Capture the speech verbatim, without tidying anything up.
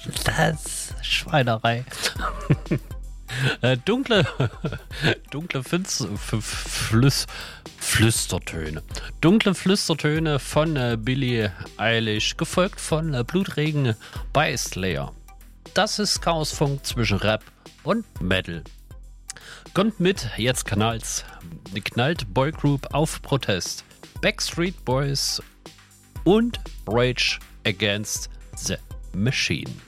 Das Schweinerei. äh, dunkle, dunkle Finz, F Flüss, Flüstertöne. Dunkle Flüstertöne von äh, Billie Eilish, gefolgt von äh, Blutregen bei Slayer. Das ist Chaosfunk zwischen Rap und Metal. Kommt mit, jetzt knallt's. Die knallt Boygroup auf Protest. Backstreet Boys und Rage Against the Machine.